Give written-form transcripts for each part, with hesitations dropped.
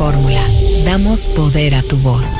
Fórmula. Damos poder a tu voz.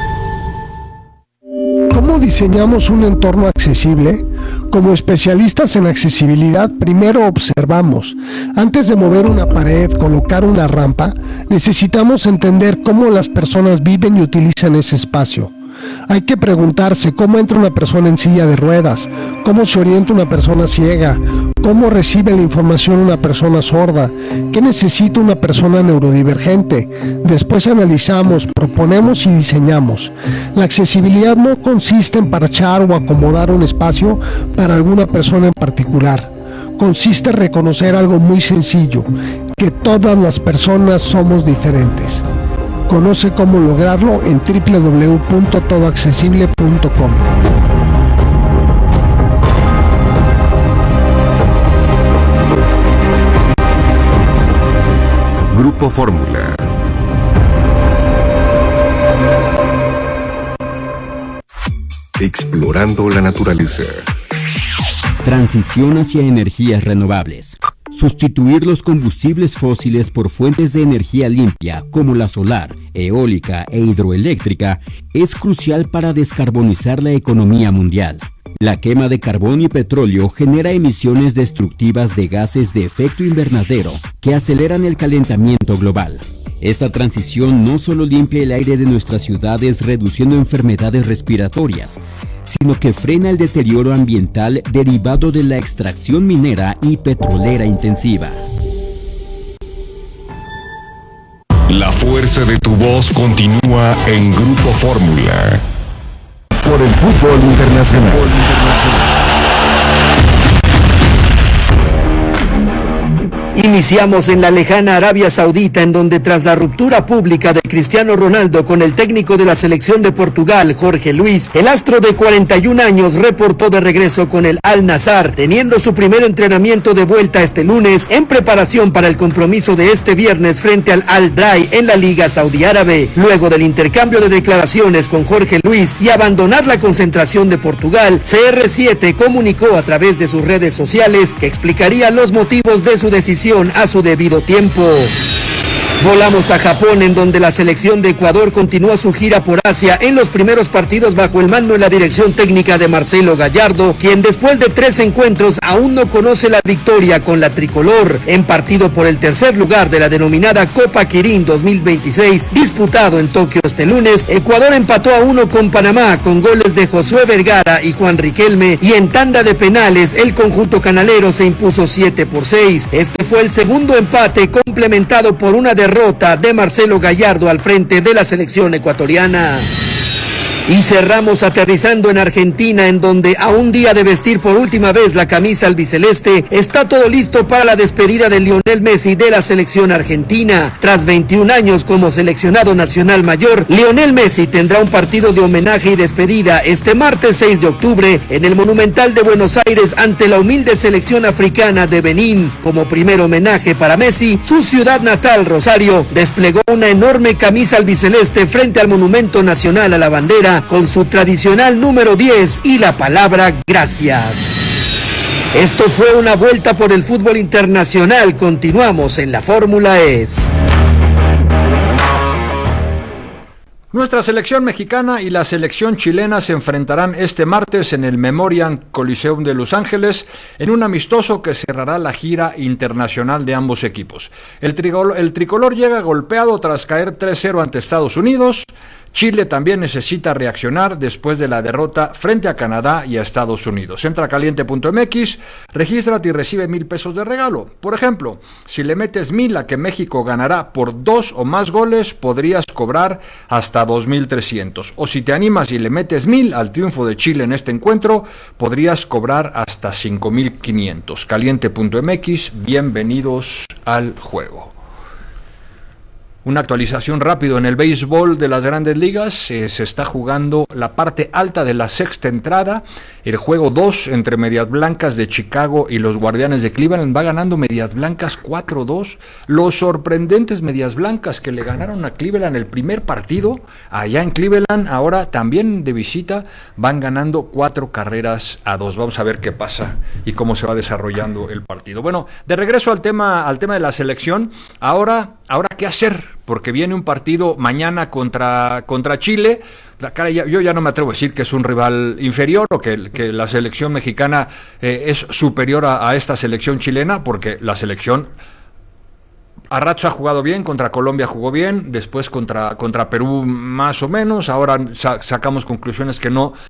¿Cómo diseñamos un entorno accesible? Como especialistas en accesibilidad, primero observamos. Antes de mover una pared, colocar una rampa, necesitamos entender cómo las personas viven y utilizan ese espacio. Hay que preguntarse cómo entra una persona en silla de ruedas, cómo se orienta una persona ciega, cómo recibe la información una persona sorda, qué necesita una persona neurodivergente. Después analizamos, proponemos y diseñamos. La accesibilidad no consiste en parchar o acomodar un espacio para alguna persona en particular. Consiste en reconocer algo muy sencillo, que todas las personas somos diferentes. Conoce cómo lograrlo en www.todoaccesible.com. Grupo Fórmula. Explorando la naturaleza. Transición hacia energías renovables. Sustituir los combustibles fósiles por fuentes de energía limpia como la solar, eólica e hidroeléctrica es crucial para descarbonizar la economía mundial. La quema de carbón y petróleo genera emisiones destructivas de gases de efecto invernadero que aceleran el calentamiento global. Esta transición no solo limpia el aire de nuestras ciudades reduciendo enfermedades respiratorias, sino que frena el deterioro ambiental derivado de la extracción minera y petrolera intensiva. La fuerza de tu voz continúa en Grupo Fórmula. Por el fútbol internacional. Iniciamos en la lejana Arabia Saudita, en donde tras la ruptura pública de Cristiano Ronaldo con el técnico de la selección de Portugal, Jorge Luis, el astro de 41 años reportó de regreso con el Al-Nassr, teniendo su primer entrenamiento de vuelta este lunes en preparación para el compromiso de este viernes frente al Al-Drai en la Liga Saudí Árabe. Luego del intercambio de declaraciones con Jorge Luis y abandonar la concentración de Portugal, CR7 comunicó a través de sus redes sociales que explicaría los motivos de su decisión a su debido tiempo. Volamos a Japón, en donde la selección de Ecuador continúa su gira por Asia en los primeros partidos bajo el mando y la dirección técnica de Marcelo Gallardo, quien después de 3 encuentros aún no conoce la victoria con la tricolor. En partido por el tercer lugar de la denominada Copa Kirin 2026, disputado en Tokio este lunes, Ecuador empató a 1 con Panamá con goles de Josué Vergara y Juan Riquelme, y en tanda de penales el conjunto canalero se impuso 7-6. Este fue el segundo empate complementado por una derrota de Marcelo Gallardo al frente de la selección ecuatoriana. Y cerramos aterrizando en Argentina, en donde a un día de vestir por última vez la camisa albiceleste, está todo listo para la despedida de Lionel Messi de la selección argentina. Tras 21 años como seleccionado nacional mayor, Lionel Messi tendrá un partido de homenaje y despedida este martes 6 de octubre en el Monumental de Buenos Aires ante la humilde selección africana de Benín. Como primer homenaje para Messi, su ciudad natal, Rosario, desplegó una enorme camisa albiceleste frente al Monumento Nacional a la Bandera, con su tradicional número 10 y la palabra gracias. Esto fue una vuelta por el fútbol internacional. Continuamos en la Fórmula ES. Nuestra selección mexicana y la selección chilena se enfrentarán este martes en el Memorial Coliseum de Los Ángeles en un amistoso que cerrará la gira internacional de ambos equipos. El tricolor llega golpeado tras caer 3-0 ante Estados Unidos. Chile también necesita reaccionar después de la derrota frente a Canadá y a Estados Unidos. Entra a caliente.mx, regístrate y recibe $1,000 de regalo. Por ejemplo, si le metes 1,000 a que México ganará por 2 o más goles, podrías cobrar hasta 2,300. O si te animas y le metes 1,000 al triunfo de Chile en este encuentro, podrías cobrar hasta 5,500. Caliente.mx, bienvenidos al juego. Una actualización rápido en el béisbol de las Grandes Ligas. Se está jugando la parte alta de la sexta entrada. El juego 2 entre Medias Blancas de Chicago y los Guardianes de Cleveland. Va ganando Medias Blancas 4-2. Los sorprendentes Medias Blancas que le ganaron a Cleveland el primer partido allá en Cleveland, ahora también de visita, van ganando 4-2. Vamos a ver qué pasa y cómo se va desarrollando el partido. Bueno, de regreso al tema de la selección. Ahora ¿qué hacer porque viene un partido mañana contra Chile. Yo ya no me atrevo a decir que es un rival inferior o que la selección mexicana es superior a esta selección chilena, porque la selección a ratos ha jugado bien, contra Colombia jugó bien, después contra Perú más o menos, ahora sacamos conclusiones que no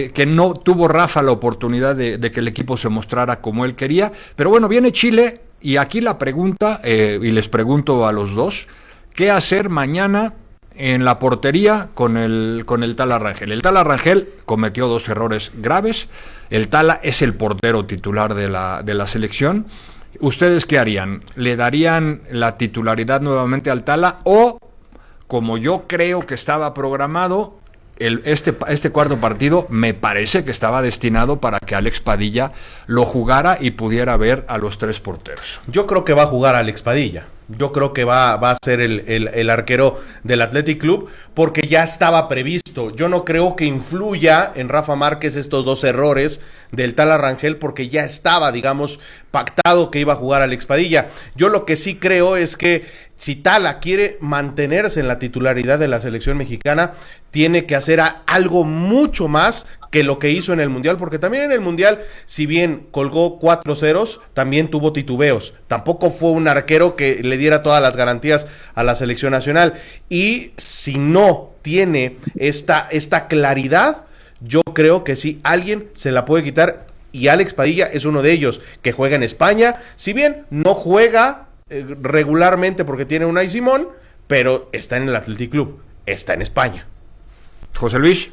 tuvo Rafa la oportunidad de que el equipo se mostrara como él quería, pero bueno, viene Chile y aquí la pregunta, y les pregunto a los dos, ¿qué hacer mañana en la portería con el Tala Rangel? El Tala Rangel cometió 2 errores graves, el Tala es el portero titular de la selección. ¿Ustedes qué harían? ¿Le darían la titularidad nuevamente al Tala o, como yo creo que estaba programado, este cuarto partido me parece que estaba destinado para que Alex Padilla lo jugara y pudiera ver a los 3 porteros? Yo creo que va a jugar Alex Padilla. Yo creo que va a ser el arquero del Athletic Club, porque ya estaba previsto. Yo no creo que influya en Rafa Márquez estos 2 errores del Tala Rangel, porque ya estaba, digamos, pactado que iba a jugar Alex Padilla. Yo lo que sí creo es que si Tala quiere mantenerse en la titularidad de la selección mexicana, tiene que hacer algo mucho más que lo que hizo en el Mundial, porque también en el Mundial, si bien colgó 4 ceros, también tuvo titubeos. Tampoco fue un arquero que le diera todas las garantías a la selección nacional. Y si no tiene esta claridad, yo creo que sí, alguien se la puede quitar, y Alex Padilla es uno de ellos, que juega en España. Si bien no juega regularmente porque tiene Unai Simón, pero está en el Athletic Club, está en España. José Luis.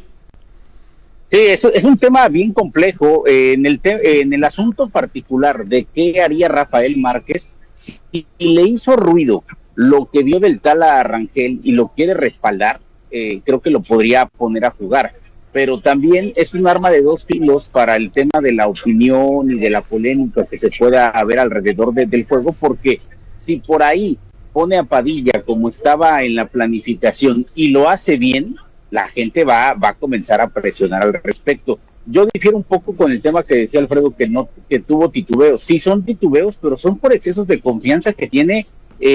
Sí, eso es un tema bien complejo. En el asunto particular de qué haría Rafael Márquez, si le hizo ruido lo que vio del Tala Rangel y lo quiere respaldar, creo que lo podría poner a jugar. Pero también es un arma de 2 filos para el tema de la opinión y de la polémica que se pueda haber alrededor del juego, porque si por ahí pone a Padilla como estaba en la planificación y lo hace bien, la gente va a comenzar a presionar al respecto. Yo difiero un poco con el tema que decía Alfredo, que tuvo titubeos. Sí, son titubeos, pero son por excesos de confianza que tiene,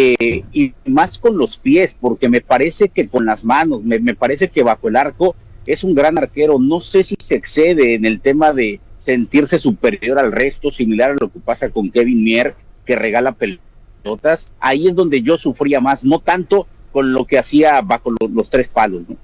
y más con los pies, porque me parece que con las manos, me parece que bajo el arco es un gran arquero. No sé si se excede en el tema de sentirse superior al resto, similar a lo que pasa con Kevin Mier, que regala pelotas. Ahí es donde yo sufría más, no tanto con lo que hacía bajo los 3 palos, ¿no?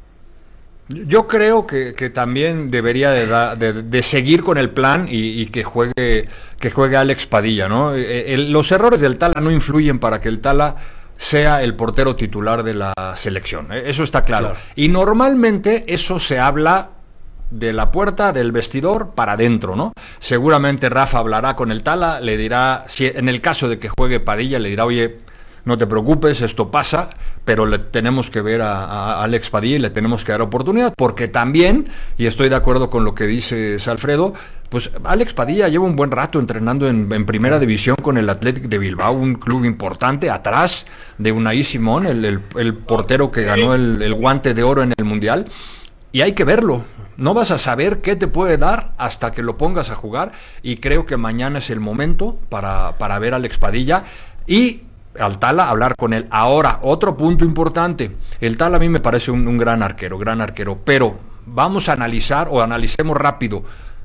Yo creo que también debería de seguir con el plan y que juegue Alex Padilla, ¿no? Los errores del Tala no influyen para que el Tala sea el portero titular de la selección, eso está claro. Y normalmente eso se habla de la puerta del vestidor para adentro, ¿no? Seguramente Rafa hablará con el Tala, le dirá, si en el caso de que juegue Padilla, le dirá, oye, no te preocupes, esto pasa, pero le tenemos que ver a Alex Padilla y le tenemos que dar oportunidad, porque también, y estoy de acuerdo con lo que dice Alfredo, pues Alex Padilla lleva un buen rato entrenando en primera división con el Athletic de Bilbao, un club importante, atrás de Unai Simón, el portero que ganó el guante de oro en el Mundial, y hay que verlo. No vas a saber qué te puede dar hasta que lo pongas a jugar, y creo que mañana es el momento para ver a Alex Padilla y al Tala, hablar con él. Ahora, otro punto importante, el Tala a mí me parece un gran arquero, pero vamos a analizar, o analicemos rápido,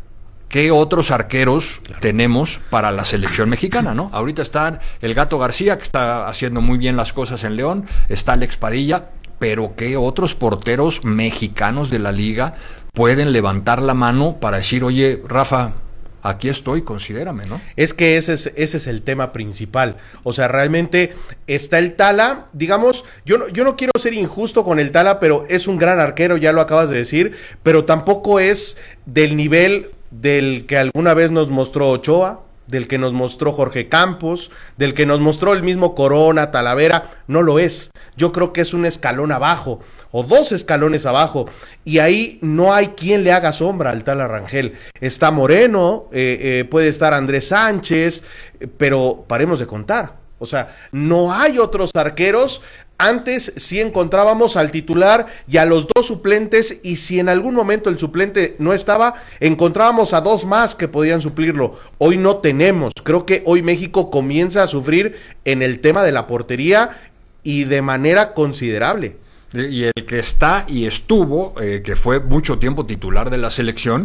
qué otros arqueros tenemos para la selección mexicana, ¿no? Ahorita está el Gato García, que está haciendo muy bien las cosas en León, está Alex Padilla, pero qué otros porteros mexicanos de la liga pueden levantar la mano para decir, oye, Rafa, aquí estoy, considérame, ¿no? Es que ese es el tema principal. O sea, realmente está el Tala, digamos, yo no quiero ser injusto con el Tala, pero es un gran arquero, ya lo acabas de decir, pero tampoco es del nivel del que alguna vez nos mostró Ochoa, del que nos mostró Jorge Campos, del que nos mostró el mismo Corona, Talavera. No lo es. Yo creo que es un escalón abajo, o 2 escalones abajo, y ahí no hay quien le haga sombra al Tala Rangel. Está Moreno, puede estar Andrés Sánchez, pero paremos de contar. O sea, no hay otros arqueros. Antes sí encontrábamos al titular y a los 2 suplentes, y si en algún momento el suplente no estaba, encontrábamos a 2 más que podían suplirlo. Hoy no tenemos. Creo que hoy México comienza a sufrir en el tema de la portería, y de manera considerable. Y el que está y estuvo, que fue mucho tiempo titular de la selección,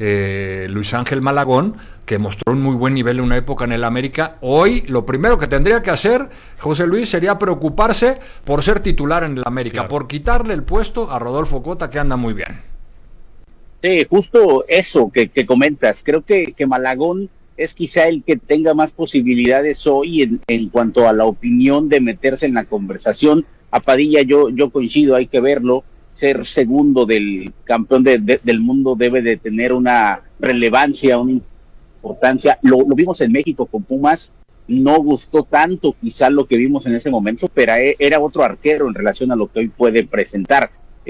Luis Ángel Malagón, que mostró un muy buen nivel en una época en el América. Hoy lo primero que tendría que hacer José Luis sería preocuparse por ser titular en el América, claro, por quitarle el puesto a Rodolfo Cota, que anda muy bien. Sí, justo eso que comentas. Creo que Malagón es quizá el que tenga más posibilidades hoy en cuanto a la opinión de meterse en la conversación. A Padilla yo coincido, hay que verlo. Ser segundo del campeón del mundo debe de tener una relevancia, una importancia. Lo vimos en México con Pumas, no gustó tanto quizá lo que vimos en ese momento, pero era otro arquero en relación a lo que hoy puede presentar.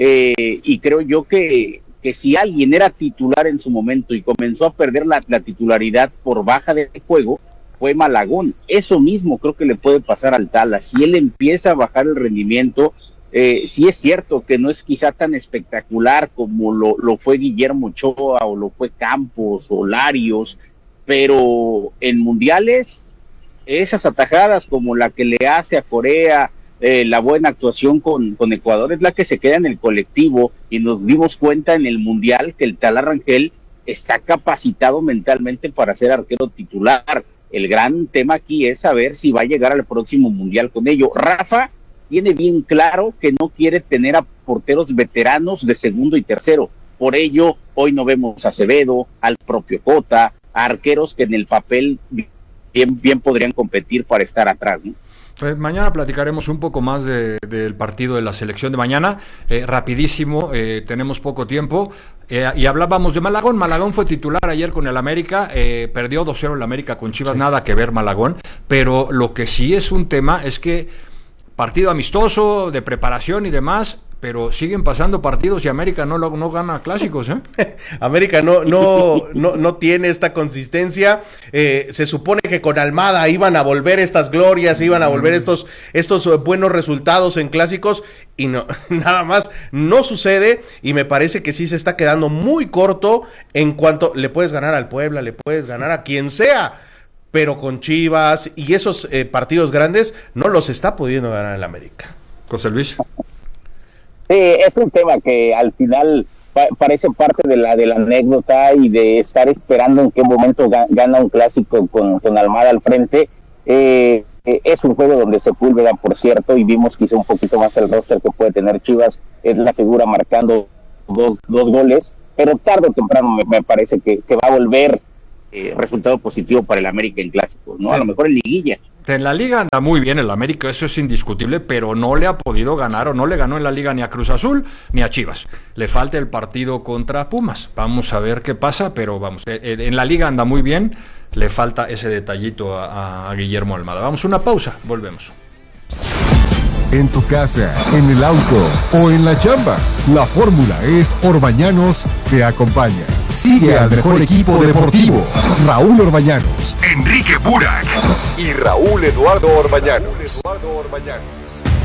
Y creo yo que si alguien era titular en su momento y comenzó a perder la titularidad por baja de juego, fue Malagón. Eso mismo creo que le puede pasar al Tala. Si él empieza a bajar el rendimiento, sí es cierto que no es quizá tan espectacular como lo fue Guillermo Ochoa o lo fue Campos o Larios, pero en mundiales, esas atajadas como la que le hace a Corea, la buena actuación con Ecuador es la que se queda en el colectivo, y nos dimos cuenta en el mundial que el Tala Rangel está capacitado mentalmente para ser arquero titular. El gran tema aquí es saber si va a llegar al próximo mundial con ello. Rafa tiene bien claro que no quiere tener a porteros veteranos de segundo y tercero. Por ello, hoy no vemos a Acevedo, al propio Cota, a arqueros que en el papel bien podrían competir para estar atrás, ¿no? Pues mañana platicaremos un poco más del partido de la selección de mañana, rapidísimo, tenemos poco tiempo, y hablábamos de Malagón. Malagón fue titular ayer con el América, perdió 2-0 el América con Chivas, sí, nada que ver Malagón, pero lo que sí es un tema es que partido amistoso, de preparación y demás, pero siguen pasando partidos y América no gana clásicos, ¿eh? América no tiene esta consistencia. Se supone que con Almada iban a volver estas glorias, iban a volver estos buenos resultados en clásicos, y no, nada más no sucede, y me parece que sí se está quedando muy corto en cuanto le puedes ganar al Puebla, le puedes ganar a quien sea, pero con Chivas y esos partidos grandes no los está pudiendo ganar el América. José Luis. Sí, es un tema que al final parece parte de la anécdota y de estar esperando en qué momento gana un clásico con Almada al frente. Es un juego donde Sepúlveda, por cierto, y vimos quizá un poquito más el roster que puede tener Chivas, es la figura marcando dos goles, pero tarde o temprano me parece que va a volver resultado positivo para el América en clásicos, ¿no? Sí. A lo mejor en liguilla. En la liga anda muy bien el América, eso es indiscutible, pero no le ha podido ganar, o no le ganó en la liga ni a Cruz Azul ni a Chivas. Le falta el partido contra Pumas. Vamos a ver qué pasa, pero vamos, en la liga anda muy bien, le falta ese detallito a Guillermo Almada. Vamos a una pausa, volvemos. En tu casa, en el auto o en la chamba, la fórmula es Orbañanos te acompaña. Sigue al mejor equipo deportivo, Raúl Orbañanos, Enrique Burak y Raúl Eduardo Orbañanos.